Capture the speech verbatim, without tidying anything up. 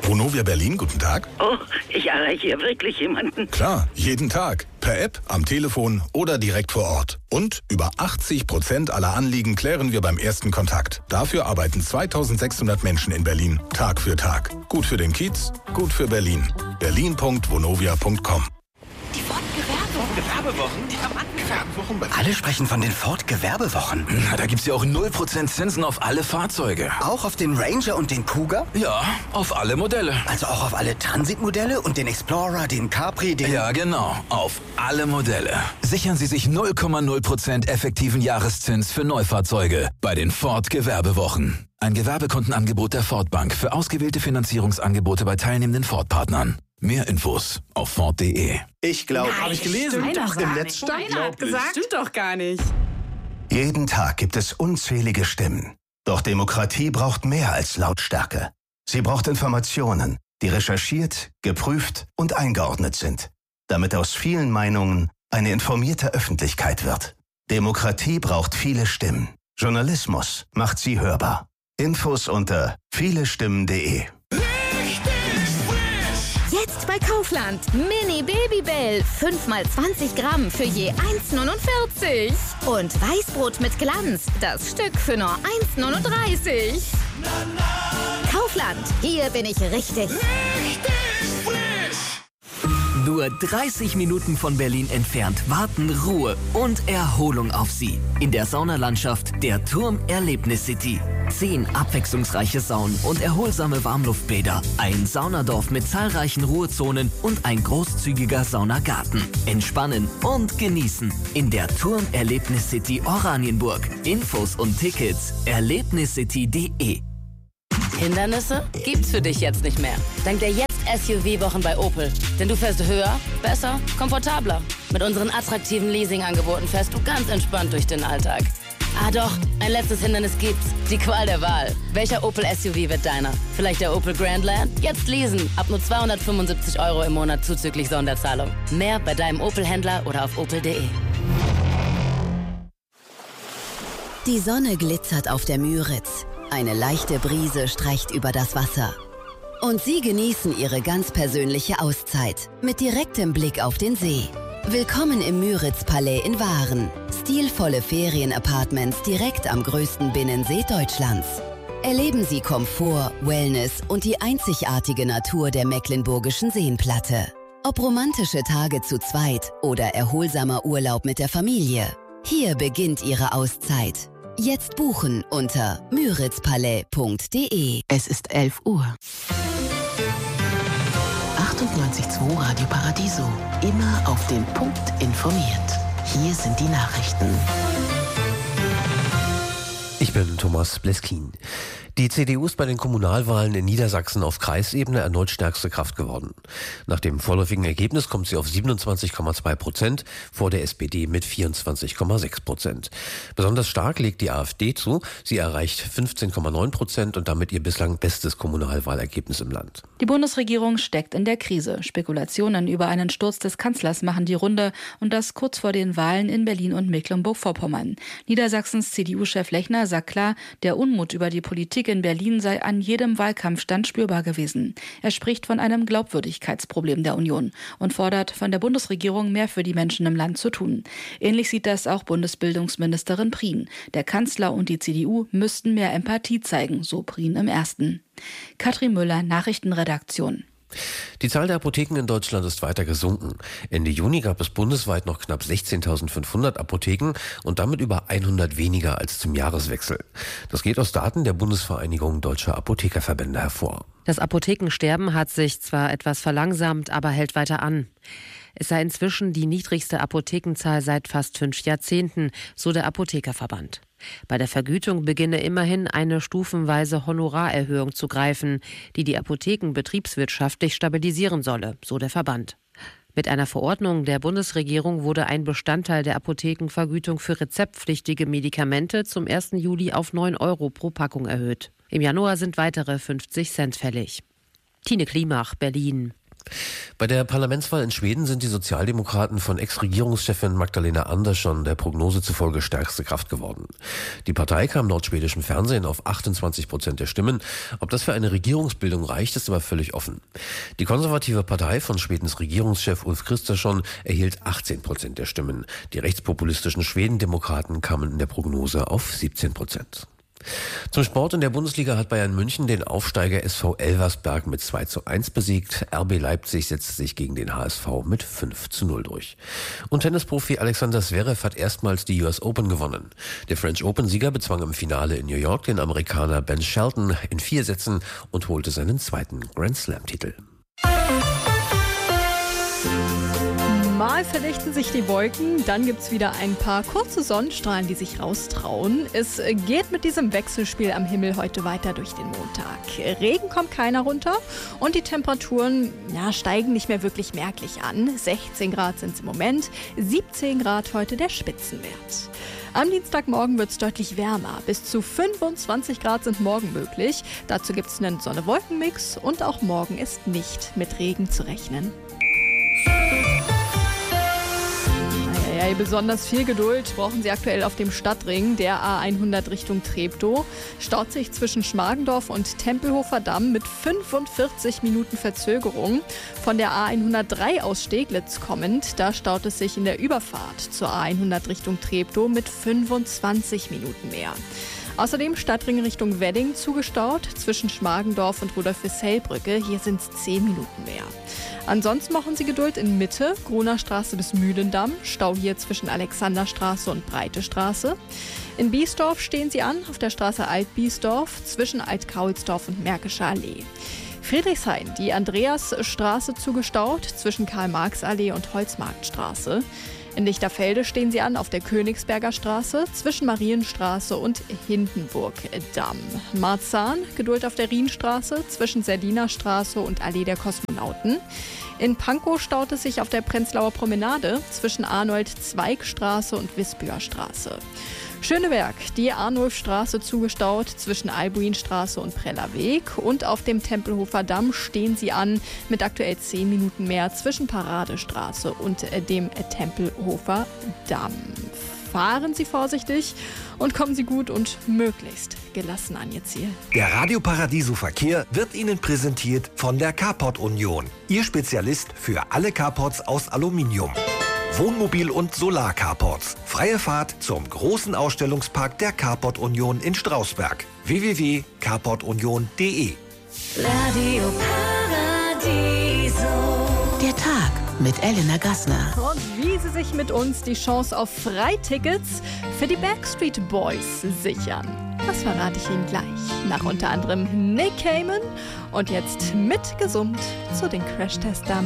Vonovia Berlin, guten Tag. Oh, ich erreiche hier wirklich jemanden. Klar, jeden Tag. Per App, am Telefon oder direkt vor Ort. Und über achtzig Prozent aller Anliegen klären wir beim ersten Kontakt. Dafür arbeiten zweitausendsechshundert Menschen in Berlin, Tag für Tag. Gut für den Kiez, gut für Berlin. berlin punkt vonovia punkt com. Die Ford-Gewerbewochen. Gewerbewochen? Die haben Gewerbewochen bei... Alle sprechen von den Ford-Gewerbewochen. Na, da gibt's ja auch null Prozent Zinsen auf alle Fahrzeuge. Auch auf den Ranger und den Kuga? Ja, auf alle Modelle. Also auch auf alle Transit-Modelle und den Explorer, den Capri, den... Ja, genau. Auf alle Modelle. Sichern Sie sich null Komma null Prozent effektiven Jahreszins für Neufahrzeuge bei den Ford-Gewerbewochen. Ein Gewerbekontenangebot der Ford Bank für ausgewählte Finanzierungsangebote bei teilnehmenden Ford-Partnern. Mehr Infos auf Ford punkt de. Ich glaube, habe ich gelesen. Im Netz stand. Keiner hat gesagt. Stimmt doch gar nicht. Jeden Tag gibt es unzählige Stimmen. Doch Demokratie braucht mehr als Lautstärke. Sie braucht Informationen, die recherchiert, geprüft und eingeordnet sind, damit aus vielen Meinungen eine informierte Öffentlichkeit wird. Demokratie braucht viele Stimmen. Journalismus macht sie hörbar. Infos unter vielestimmen punkt de. Jetzt bei Kaufland. Mini Babybell. fünf mal zwanzig Gramm für je eins neunundvierzig. Und Weißbrot mit Glanz. Das Stück für nur eins neununddreißig. Kaufland. Hier bin ich richtig. Nur dreißig Minuten von Berlin entfernt warten Ruhe und Erholung auf Sie. In der Saunalandschaft der Turm Erlebnis City. Zehn abwechslungsreiche Saunen und erholsame Warmluftbäder. Ein Saunadorf mit zahlreichen Ruhezonen und ein großzügiger Saunagarten. Entspannen und genießen in der Turm Erlebnis City Oranienburg. Infos und Tickets erlebniscity punkt de. Hindernisse gibt's für dich jetzt nicht mehr. Dank der Jetzt S U V-Wochen bei Opel. Denn du fährst höher, besser, komfortabler. Mit unseren attraktiven Leasing-Angeboten fährst du ganz entspannt durch den Alltag. Ah doch, ein letztes Hindernis gibt's. Die Qual der Wahl. Welcher Opel S U V wird deiner? Vielleicht der Opel Grandland? Jetzt leasen. Ab nur zweihundertfünfundsiebzig Euro im Monat zuzüglich Sonderzahlung. Mehr bei deinem Opel-Händler oder auf opel punkt de. Die Sonne glitzert auf der Müritz. Eine leichte Brise streicht über das Wasser. Und Sie genießen Ihre ganz persönliche Auszeit mit direktem Blick auf den See. Willkommen im Müritz-Palais in Waren. Stilvolle Ferienapartments direkt am größten Binnensee Deutschlands. Erleben Sie Komfort, Wellness und die einzigartige Natur der Mecklenburgischen Seenplatte. Ob romantische Tage zu zweit oder erholsamer Urlaub mit der Familie. Hier beginnt Ihre Auszeit. Jetzt buchen unter müritzpalais punkt de. Es ist elf Uhr. achtundneunzig Komma zwei Radio Paradiso. Immer auf den Punkt informiert. Hier sind die Nachrichten. Ich bin Thomas Bleskin. Die C D U ist bei den Kommunalwahlen in Niedersachsen auf Kreisebene erneut stärkste Kraft geworden. Nach dem vorläufigen Ergebnis kommt sie auf siebenundzwanzig Komma zwei Prozent, vor der S P D mit vierundzwanzig Komma sechs Prozent. Besonders stark legt die AfD zu. Sie erreicht fünfzehn Komma neun Prozent und damit ihr bislang bestes Kommunalwahlergebnis im Land. Die Bundesregierung steckt in der Krise. Spekulationen über einen Sturz des Kanzlers machen die Runde und das kurz vor den Wahlen in Berlin und Mecklenburg-Vorpommern. Niedersachsens C D U-Chef Lechner sagt klar, der Unmut über die Politik in Berlin sei an jedem Wahlkampfstand spürbar gewesen. Er spricht von einem Glaubwürdigkeitsproblem der Union und fordert von der Bundesregierung mehr für die Menschen im Land zu tun. Ähnlich sieht das auch Bundesbildungsministerin Prien. Der Kanzler und die C D U müssten mehr Empathie zeigen, so Prien im Ersten. Katrin Müller, Nachrichtenredaktion. Die Zahl der Apotheken in Deutschland ist weiter gesunken. Ende Juni gab es bundesweit noch knapp sechzehntausendfünfhundert Apotheken und damit über hundert weniger als zum Jahreswechsel. Das geht aus Daten der Bundesvereinigung Deutscher Apothekerverbände hervor. Das Apothekensterben hat sich zwar etwas verlangsamt, aber hält weiter an. Es sei inzwischen die niedrigste Apothekenzahl seit fast fünf Jahrzehnten, so der Apothekerverband. Bei der Vergütung beginne immerhin eine stufenweise Honorarerhöhung zu greifen, die die Apotheken betriebswirtschaftlich stabilisieren solle, so der Verband. Mit einer Verordnung der Bundesregierung wurde ein Bestandteil der Apothekenvergütung für rezeptpflichtige Medikamente zum ersten Juli auf neun Euro pro Packung erhöht. Im Januar sind weitere fünfzig Cent fällig. Tine Klimach, Berlin. Bei der Parlamentswahl in Schweden sind die Sozialdemokraten von Ex-Regierungschefin Magdalena Andersson der Prognose zufolge stärkste Kraft geworden. Die Partei kam laut schwedischem Fernsehen auf achtundzwanzig Prozent der Stimmen. Ob das für eine Regierungsbildung reicht, ist aber völlig offen. Die konservative Partei von Schwedens Regierungschef Ulf Kristersson erhielt achtzehn Prozent der Stimmen. Die rechtspopulistischen Schwedendemokraten kamen in der Prognose auf siebzehn Prozent. Zum Sport: In der Bundesliga hat Bayern München den Aufsteiger S V Elversberg mit zwei zu eins besiegt. R B Leipzig setzte sich gegen den H S V mit fünf zu null durch. Und Tennisprofi Alexander Zverev hat erstmals die U S Open gewonnen. Der French Open-Sieger bezwang im Finale in New York den Amerikaner Ben Shelton in vier Sätzen und holte seinen zweiten Grand Slam-Titel. Mal verdichten sich die Wolken, dann gibt's wieder ein paar kurze Sonnenstrahlen, die sich raustrauen. Es geht mit diesem Wechselspiel am Himmel heute weiter durch den Montag. Regen kommt keiner runter und die Temperaturen ja, steigen nicht mehr wirklich merklich an. sechzehn Grad sind es im Moment, siebzehn Grad heute der Spitzenwert. Am Dienstagmorgen wird es deutlich wärmer. Bis zu fünfundzwanzig Grad sind morgen möglich. Dazu gibt es einen Sonne-Wolken-Mix und auch morgen ist nicht mit Regen zu rechnen. Ja, besonders viel Geduld brauchen Sie aktuell auf dem Stadtring. Der A hundert Richtung Treptow staut sich zwischen Schmargendorf und Tempelhofer Damm mit fünfundvierzig Minuten Verzögerung. Von der A hundertdrei aus Steglitz kommend, da staut es sich in der Überfahrt zur A hundert Richtung Treptow mit fünfundzwanzig Minuten mehr. Außerdem Stadtring Richtung Wedding zugestaut zwischen Schmargendorf und Rudolf-Wissell-Brücke. Hier sind es zehn Minuten mehr. Ansonsten machen Sie Geduld in Mitte, Gruner Straße bis Mühlendamm, Stau hier zwischen Alexanderstraße und Breite Straße. In Biesdorf stehen Sie an, auf der Straße Alt-Biesdorf zwischen Alt-Kaulsdorf und Märkischer Allee. Friedrichshain, die Andreasstraße zugestaut zwischen Karl-Marx-Allee und Holzmarktstraße. In Lichterfelde stehen Sie an auf der Königsberger Straße zwischen Marienstraße und Hindenburg-Damm. Marzahn, Geduld auf der Rienstraße zwischen Serdiner Straße und Allee der Kosmonauten. In Pankow staut es sich auf der Prenzlauer Promenade zwischen Arnold-Zweig-Straße und Wispüer Straße. Schöneberg, die Arnulfstraße zugestaut zwischen Albuinstraße und Prellerweg. Und auf dem Tempelhofer Damm stehen Sie an mit aktuell zehn Minuten mehr zwischen Paradestraße und dem Tempelhofer Damm. Fahren Sie vorsichtig und kommen Sie gut und möglichst gelassen an Ihr Ziel. Der Radio Paradiso Verkehr wird Ihnen präsentiert von der Carport Union. Ihr Spezialist für alle Carports aus Aluminium. Wohnmobil- und Solar-Carports. Freie Fahrt zum großen Ausstellungspark der Carport Union in Strausberg. w w w punkt carport union punkt d e. Radio Paradiso. Der Tag mit Elena Gassner. Und wie Sie sich mit uns die Chance auf Freitickets für die Backstreet Boys sichern. Das verrate ich Ihnen gleich. Nach unter anderem Nick Cayman und jetzt mitgesummt zu den Crashtest-Damen.